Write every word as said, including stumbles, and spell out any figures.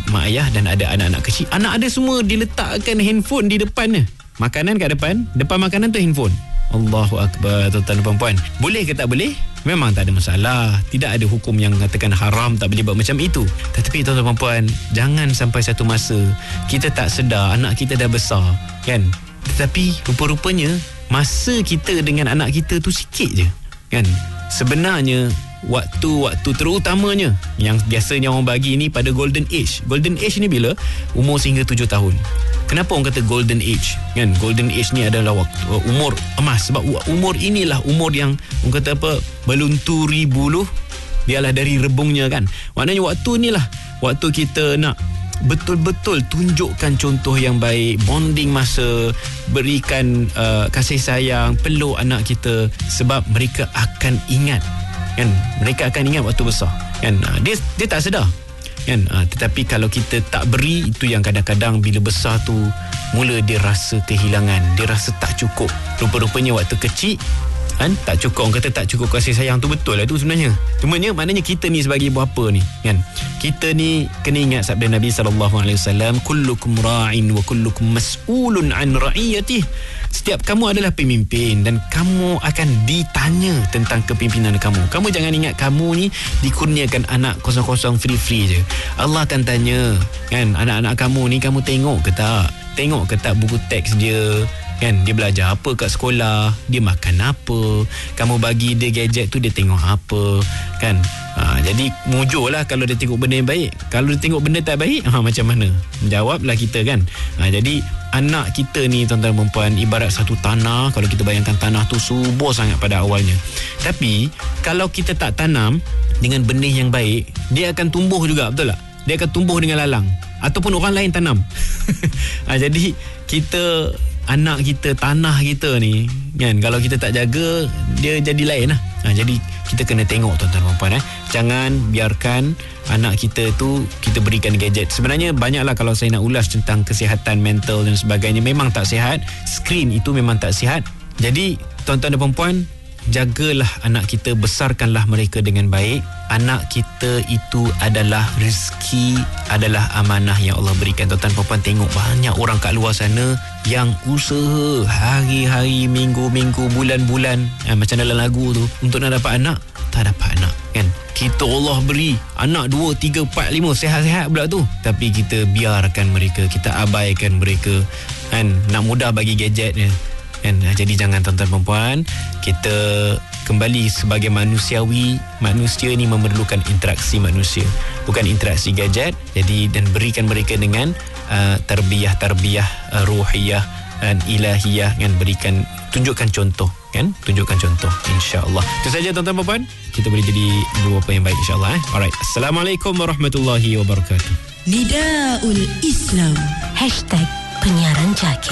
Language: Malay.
mak ayah dan ada anak-anak kecil. Anak ada semua diletakkan handphone di depannya. Makanan kat depan, depan makanan tu handphone. Allahu Akbar, tuan-tuan dan puan-puan. Boleh ke tak boleh? Memang tak ada masalah. Tidak ada hukum yang mengatakan haram tak boleh buat macam itu. Tetapi tuan-tuan dan puan-puan, jangan sampai satu masa kita tak sedar anak kita dah besar, kan? Tetapi rupa-rupanya masa kita dengan anak kita tu sikit je, kan? Sebenarnya waktu-waktu terutamanya yang biasanya orang bagi ni pada golden age. Golden age ni bila? Umur sehingga tujuh tahun. Kenapa orang kata golden age? Kan, golden age ni adalah waktu, umur emas. Sebab umur inilah umur yang orang kata apa, melunturi buluh, dialah dari rebungnya, kan. Maknanya waktu inilah waktu kita nak betul-betul tunjukkan contoh yang baik, bonding masa, berikan uh, kasih sayang, peluk anak kita, sebab mereka akan ingat, kan, mereka akan ingat waktu besar, kan. Uh, dia dia tak sedar, kan. Uh, tetapi kalau kita tak beri, itu yang kadang-kadang bila besar tu mula dia rasa kehilangan, dia rasa tak cukup. Rupa-rupanya waktu kecil, kan, tak cukup. Orang kata tak cukup kasih sayang tu, betul lah tu sebenarnya. Cumanya maknanya kita ni sebagai bapa ni, kan, kita ni kena ingat sabda Nabi sallallahu alaihi wasallam, kullukum ra'in wa kullukum mas'ulun an ra'iyatih. Setiap kamu adalah pemimpin dan kamu akan ditanya tentang kepimpinan kamu. Kamu jangan ingat kamu ni dikurniakan anak kosong-kosong, free-free je. Allah akan tanya, kan, anak-anak kamu ni kamu tengok ke tak? Tengok ke tak buku teks dia? Kan, dia belajar apa kat sekolah, dia makan apa, kamu bagi dia gadget tu dia tengok apa, kan. Ha, jadi mujurlah kalau dia tengok benda yang baik. Kalau dia tengok benda tak baik, ha, macam mana? Jawablah kita, kan. Ha, jadi anak kita ni, tuan-tuan dan puan, ibarat satu tanah. Kalau kita bayangkan tanah tu subur sangat pada awalnya, tapi kalau kita tak tanam dengan benih yang baik, dia akan tumbuh juga, betul tak? Dia akan tumbuh dengan lalang, ataupun orang lain tanam. Ha, jadi kita, anak kita, tanah kita ni, kan, kalau kita tak jaga, dia jadi lain lah. Ha, jadi kita kena tengok, tuan-tuan dan puan, eh. Jangan biarkan anak kita tu kita berikan gadget. Sebenarnya banyaklah kalau saya nak ulas tentang kesihatan mental dan sebagainya, memang tak sihat. Skrin itu memang tak sihat. Jadi tuan-tuan dan puan, jagalah anak kita, besarkanlah mereka dengan baik. Anak kita itu adalah rezeki, adalah amanah yang Allah berikan. Tuan-tuan dan puan, tengok banyak orang kat luar sana yang usaha hari-hari, minggu-minggu, bulan-bulan, eh, macam dalam lagu tu, untuk nak dapat anak, tak dapat anak, kan. Kita Allah beri anak dua, tiga, empat, lima, sehat-sehat pula tu, tapi kita biarkan mereka, kita abaikan mereka, kan. Nak mudah bagi gadgetnya, kan. Jadi jangan, tuan-tuan dan puan, kita kembali sebagai manusiawi. Manusia ni memerlukan interaksi manusia, bukan interaksi gadget. Jadi, dan berikan mereka dengan uh, tarbiyah-tarbiyah uh, ruhiyah dan ilahiyah, kan. Berikan, tunjukkan contoh, kan, tunjukkan contoh, insya-Allah. Itu saja, tuan-tuan dan puan, kita boleh jadi dua apa yang baik, insya-Allah, eh. Alright, Assalamualaikum warahmatullahi wabarakatuh. Nidaul Islam Hashtag Penyiaran Jaki.